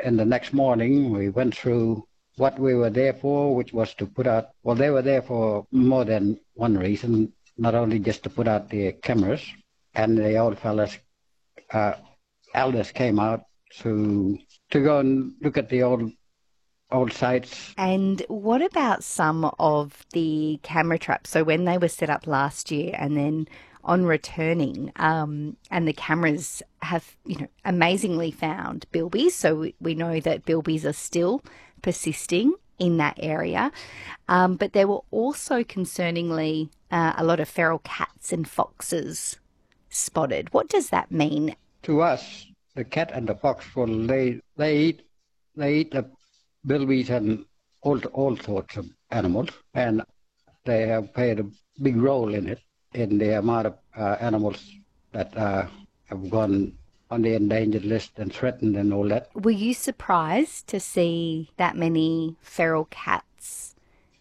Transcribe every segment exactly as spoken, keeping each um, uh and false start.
in the next morning, we went through what we were there for, which was to put out, well, they were there for more than one reason, not only just to put out the cameras, and the old fellas, uh, elders came out to to go and look at the old old sites. And what about some of the camera traps? So when they were set up last year and then on returning, um, and the cameras have, you know, amazingly found bilbies. So we, we know that bilbies are still persisting in that area. Um, but there were also concerningly uh, a lot of feral cats and foxes spotted. What does that mean? To us, the cat and the fox, well, they they eat they eat the bilbies and all all sorts of animals, and they have played a big role in it, in the amount of uh, animals that uh, have gone on the endangered list and threatened and all that. Were you surprised to see that many feral cats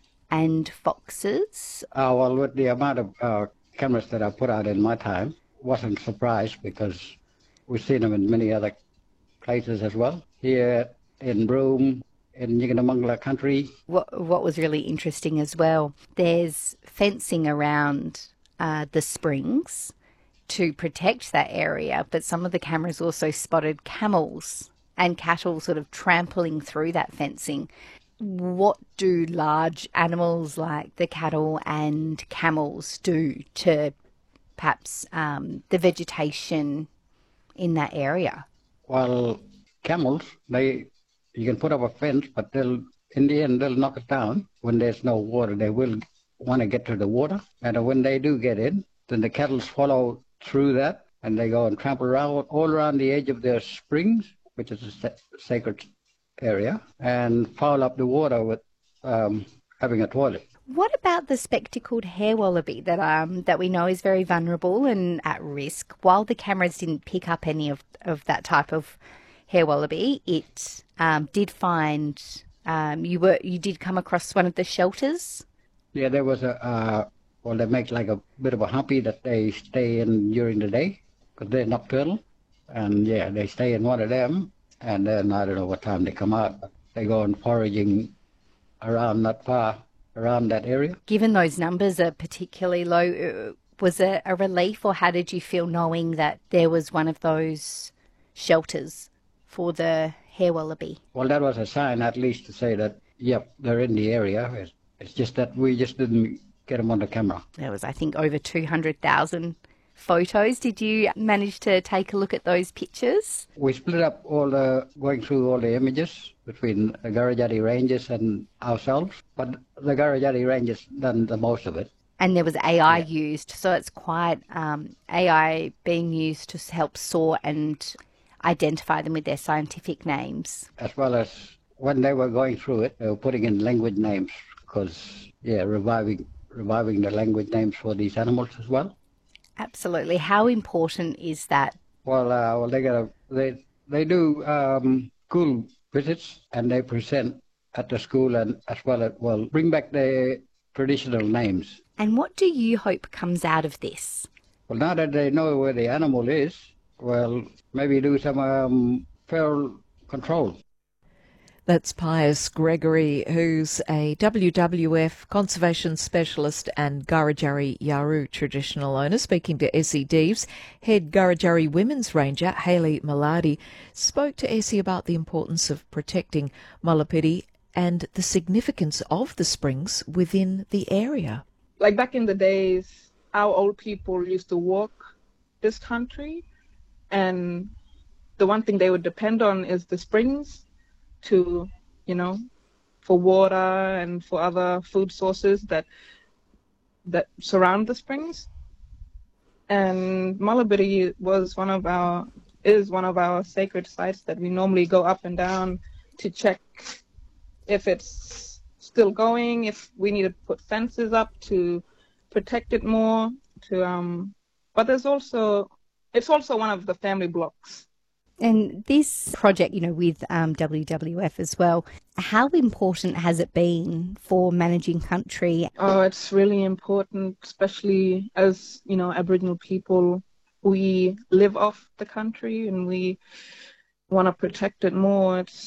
and foxes? Uh, well, with the amount of uh, cameras that I put out in my time, wasn't surprised because we've seen them in many other places as well. Here in Broome, in Yinganamungla country. What, what was really interesting as well, there's fencing around uh, the springs to protect that area, but some of the cameras also spotted camels and cattle sort of trampling through that fencing. What do large animals like the cattle and camels do to perhaps um, the vegetation in that area? Well, camels, they you can put up a fence, but they'll in the end they'll knock it down. When there's no water, they will want to get to the water, and when they do get in, then the cattle follow through that, and they go and trample around all around the edge of their springs, which is a sa- sacred area, and foul up the water with um, having a toilet. What about the spectacled hair wallaby that um that we know is very vulnerable and at risk? While the cameras didn't pick up any of, of that type of hair wallaby, it um, did find um, you were you did come across one of the shelters. Yeah, there was a uh, well, they make like a bit of a humpy that they stay in during the day because they're nocturnal, and yeah, they stay in one of them, and then I don't know what time they come out, but they go and foraging around not far around that area. Given those numbers are particularly low, was it a relief, or how did you feel knowing that there was one of those shelters for the hair wallaby? Well, that was a sign at least to say that, yep, they're in the area. It's, it's just that we just didn't get them on the camera. There was, I think, over two hundred thousand photos. Did you manage to take a look at those pictures? We split up all the, going through all the images between the Garajati Rangers and ourselves, but the Garajati Rangers done the most of it. And there was A I Yeah. used, so it's quite um, A I being used to help sort and identify them with their scientific names. As well as when they were going through it, they were putting in language names because, yeah, reviving reviving the language names for these animals as well. Absolutely. How important is that? Well, uh, well, they got a, they they do um, school visits, and they present at the school, and as well as well bring back their traditional names. And what do you hope comes out of this? Well, now that they know where the animal is, well, maybe do some um, feral control. That's Pius Gregory, who's a W W F conservation specialist and Gurrajari Yawuru traditional owner, speaking to Essie Deeves. Head Gurrajari Women's Ranger Hayley Maladi spoke to Essie about the importance of protecting Mullapiti and the significance of the springs within the area. Like back in the days, our old people used to walk this country, and the one thing they would depend on is the springs to, you know, for water and for other food sources that that surround the springs. And Mullapiti was one of our is one of our sacred sites that we normally go up and down to check if it's still going, if we need to put fences up to protect it more. To um, but there's also it's also one of the family blocks. And this project, you know, with um, W W F as well, how important has it been for managing country? Oh, it's really important, especially as, you know, Aboriginal people. We live off the country and we want to protect it more. It's